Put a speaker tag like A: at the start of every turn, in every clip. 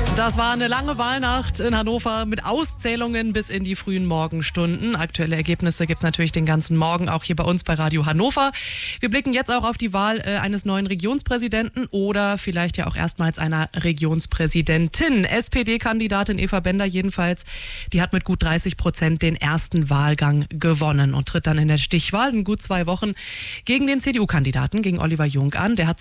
A: Das war eine lange Wahlnacht in Hannover mit Auszählungen bis in die frühen Morgenstunden. Aktuelle Ergebnisse gibt es natürlich den ganzen Morgen, auch hier bei uns bei Radio Hannover. Wir blicken jetzt auch auf die Wahl eines neuen Regionspräsidenten oder vielleicht ja auch erstmals einer Regionspräsidentin. SPD-Kandidatin Eva Bender jedenfalls, die hat mit gut 30% den ersten Wahlgang gewonnen und tritt dann in der Stichwahl in gut 2 Wochen gegen den CDU-Kandidaten, gegen Oliver Jung an. Der hat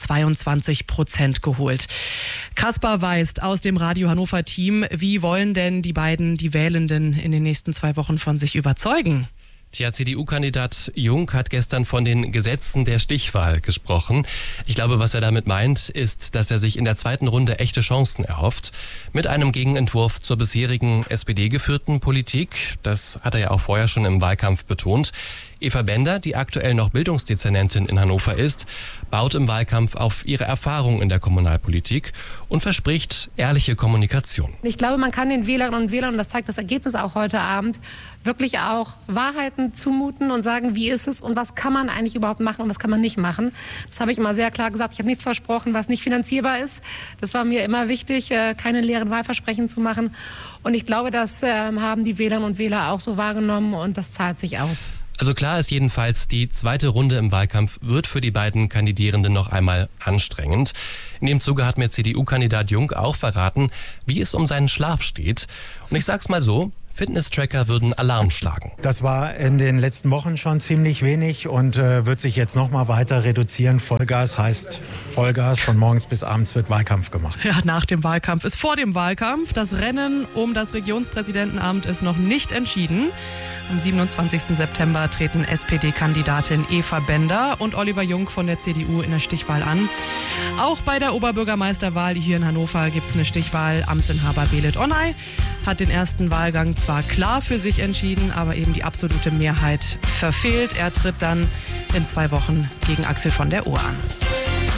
A: 22% geholt. Kaspar Weist aus dem Radio Hannover-Team. Wie wollen denn die beiden, die Wählenden, in den nächsten 2 Wochen von sich überzeugen?
B: Tja, CDU-Kandidat Jung hat gestern von den Gesetzen der Stichwahl gesprochen. Ich glaube, was er damit meint, ist, dass er sich in der zweiten Runde echte Chancen erhofft. Mit einem Gegenentwurf zur bisherigen SPD-geführten Politik. Das hat er ja auch vorher schon im Wahlkampf betont. Eva Bender, die aktuell noch Bildungsdezernentin in Hannover ist, baut im Wahlkampf auf ihre Erfahrung in der Kommunalpolitik und verspricht ehrliche Kommunikation.
C: Ich glaube, man kann den Wählerinnen und Wählern, und das zeigt das Ergebnis auch heute Abend, wirklich auch Wahrheiten zumuten und sagen, wie ist es und was kann man eigentlich überhaupt machen und was kann man nicht machen. Das habe ich immer sehr klar gesagt. Ich habe nichts versprochen, was nicht finanzierbar ist. Das war mir immer wichtig, keine leeren Wahlversprechen zu machen. Und ich glaube, das haben die Wählerinnen und Wähler auch so wahrgenommen und das zahlt sich aus.
B: Also klar ist jedenfalls, die zweite Runde im Wahlkampf wird für die beiden Kandidierenden noch einmal anstrengend. In dem Zuge hat mir CDU-Kandidat Jung auch verraten, wie es um seinen Schlaf steht. Und ich sag's mal so, Fitness-Tracker würden Alarm schlagen.
D: Das war in den letzten Wochen schon ziemlich wenig und wird sich jetzt noch mal weiter reduzieren. Vollgas heißt Vollgas, von morgens bis abends wird Wahlkampf gemacht.
A: Ja, nach dem Wahlkampf ist vor dem Wahlkampf. Das Rennen um das Regionspräsidentenamt ist noch nicht entschieden. Am 27. September treten SPD-Kandidatin Eva Bender und Oliver Jung von der CDU in der Stichwahl an. Auch bei der Oberbürgermeisterwahl hier in Hannover gibt es eine Stichwahl. Amtsinhaber Belit Onay hat den ersten Wahlgang zwar klar für sich entschieden, aber eben die absolute Mehrheit verfehlt. Er tritt dann in 2 Wochen gegen Axel von der Ohr an.